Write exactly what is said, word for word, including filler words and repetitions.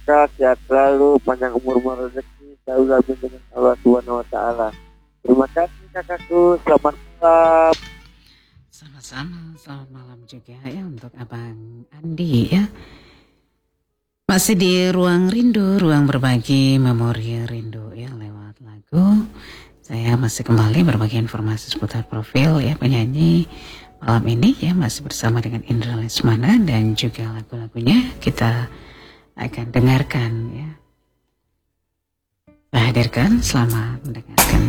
sehat, sehat selalu, panjang umur rezeki, selalu amin dengan Allah Subhanahu wa taala. Terima kasih kakakku, selamat malam. Sama-sama, selamat malam juga ya untuk Abang Andi ya. Masih di ruang rindu, ruang berbagi memori rindu ya lewat lagu. Saya masih kembali berbagi informasi seputar profil ya penyanyi malam ini ya, masih bersama dengan Indra Lesmana dan juga lagu-lagunya kita akan dengarkan ya. Saya hadirkan, selamat mendengarkan.